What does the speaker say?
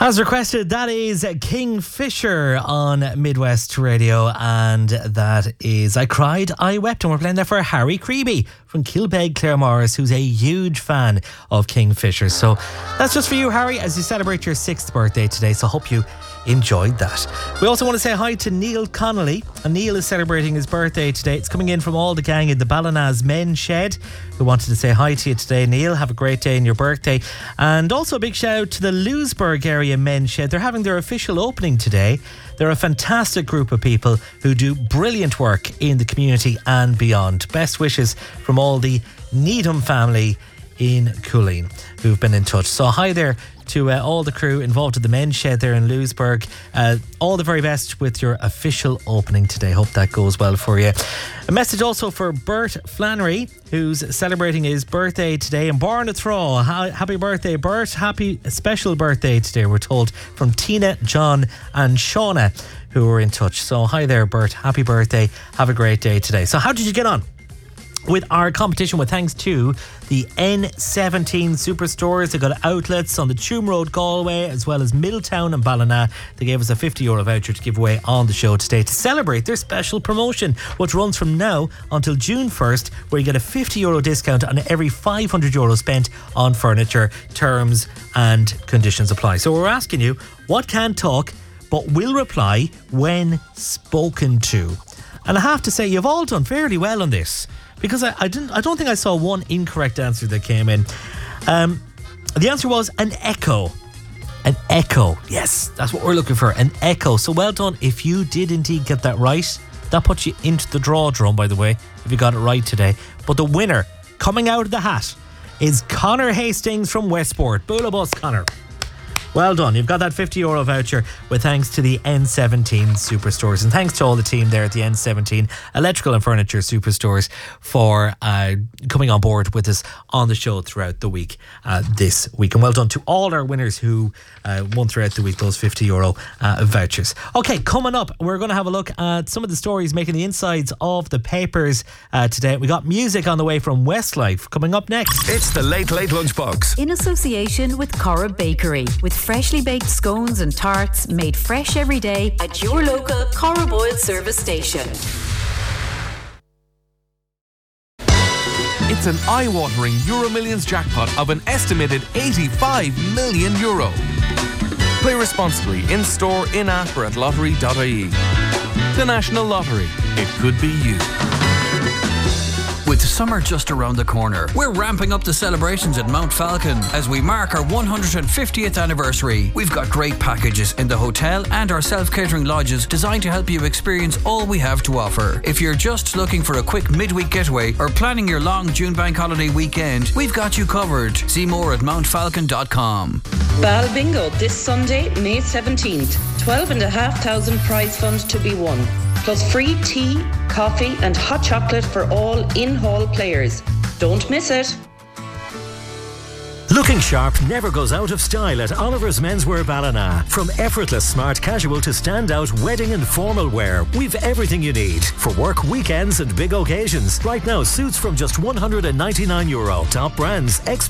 As requested, that is Kingfisher on Midwest Radio, and that is I Cried, I Wept, and we're playing that for Harry Creeby from Kilbeg, Claremorris, who's a huge fan of Kingfisher. So that's just for you, Harry, as you celebrate your 6th birthday today, so hope you enjoyed that. We also want to say hi to Neil Connolly, and Neil is celebrating his birthday today. It's coming in from all the gang in the Ballinaz Men's Shed. We wanted to say hi to you today, Neil. Have a great day on your birthday. And also a big shout out to the Lewisburg area Men's Shed. They're having their official opening today. They're a fantastic group of people who do brilliant work in the community and beyond. Best wishes from all the Needham family in Coolleen who've been in touch. So hi there to all the crew involved at the Men's Shed there in Lewisburg. All the very best with your official opening today. Hope that goes well for you. A message also for Bert Flannery, who's celebrating his birthday today in Barnathraw. Happy birthday, Bert. Happy special birthday today, we're told, from Tina, John and Shauna, who were in touch. So hi there, Bert. Happy birthday. Have a great day today. So how did you get on with our competition? With thanks to the N17 Superstores. They got outlets on the Tuam Road, Galway, as well as Middletown and Ballina. They gave us a €50 voucher to give away on the show today to celebrate their special promotion, which runs from now until June 1st, where you get a €50 discount on every €500 spent on furniture. Terms and conditions apply. So we're asking you, what can't talk but will reply when spoken to? And I have to say, you've all done fairly well on this, because I don't think I saw one incorrect answer that came in. The answer was an echo. An echo. Yes, that's what we're looking for. An echo. So well done if you did indeed get that right. That puts you into the draw drum, by the way, if you got it right today. But the winner, coming out of the hat, is Connor Hastings from Westport. Boolabus, Connor. Well done. You've got that €50 voucher with thanks to the N17 Superstores. And thanks to all the team there at the N17 Electrical and Furniture Superstores for coming on board with us on the show throughout the week this week. And well done to all our winners who won throughout the week those €50 vouchers. Okay, coming up, we're going to have a look at some of the stories making the insides of the papers today. We got music on the way from Westlife coming up next. It's the Late Late Lunchbox. In association with Cora Bakery, with freshly baked scones and tarts made fresh every day at your local Cora Boyle service station. It's an eye-watering Euro Millions jackpot of an estimated €85 million. Play responsibly in store, in-app or at lottery.ie. The National Lottery. It could be you. With summer just around the corner, we're ramping up the celebrations at Mount Falcon as we mark our 150th anniversary. We've got great packages in the hotel and our self-catering lodges designed to help you experience all we have to offer. If you're just looking for a quick midweek getaway or planning your long June bank holiday weekend, we've got you covered. See more at mountfalcon.com. Bal Bingo this Sunday, May 17th. 12,500 prize fund to be won. Plus free tea, coffee and hot chocolate for all in-hall players. Don't miss it. Looking sharp never goes out of style at Oliver's Menswear Ballina. From effortless smart casual to standout wedding and formal wear, we've everything you need for work, weekends and big occasions. Right now, suits from just €199. Top brands,